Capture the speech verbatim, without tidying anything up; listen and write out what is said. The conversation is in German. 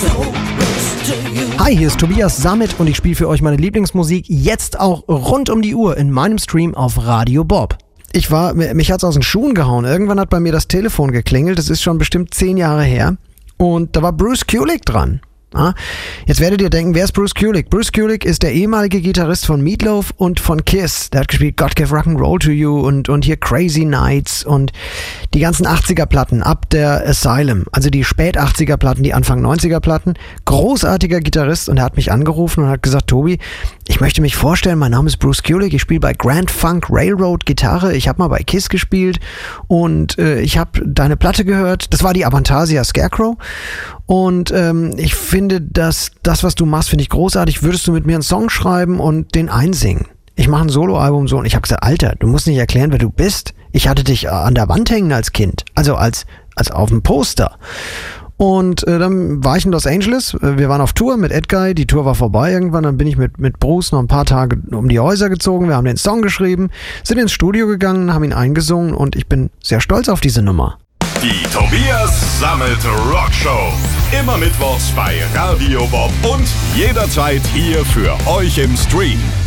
Hi, hier ist Tobias Sammet und ich spiele für euch meine Lieblingsmusik jetzt auch rund um die Uhr in meinem Stream auf Radio Bob. Ich war, mich hat's aus den Schuhen gehauen. Irgendwann hat bei mir das Telefon geklingelt, das ist schon bestimmt zehn Jahre her. Und da war Bruce Kulick dran. Ah, jetzt werdet ihr denken, wer ist Bruce Kulick? Bruce Kulick ist der ehemalige Gitarrist von Meatloaf und von Kiss. Der hat gespielt God Give Rock'n'Roll to You und, und hier Crazy Nights und die ganzen achtziger-Platten ab der Asylum. Also die Spät-achtziger-Platten, die Anfang neunziger-Platten. Großartiger Gitarrist und er hat mich angerufen und hat gesagt, Tobi, ich möchte mich vorstellen, mein Name ist Bruce Kulick, ich spiele bei Grand Funk Railroad Gitarre, ich habe mal bei Kiss gespielt und äh, ich habe deine Platte gehört. Das war die Avantasia Scarecrow und ähm, ich finde, dass das, was du machst, finde ich großartig. Würdest du mit mir einen Song schreiben und den einsingen? Ich mache ein Soloalbum so und ich habe gesagt, Alter, du musst nicht erklären, wer du bist. Ich hatte dich an der Wand hängen als Kind, also als, als auf dem Poster. Und äh, dann war ich in Los Angeles, wir waren auf Tour mit Edguy, die Tour war vorbei irgendwann, dann bin ich mit, mit Bruce noch ein paar Tage um die Häuser gezogen, wir haben den Song geschrieben, sind ins Studio gegangen, haben ihn eingesungen und ich bin sehr stolz auf diese Nummer. Die Tobias Sammet Rock Show. Immer mittwochs bei Radio Bob und jederzeit hier für euch im Stream.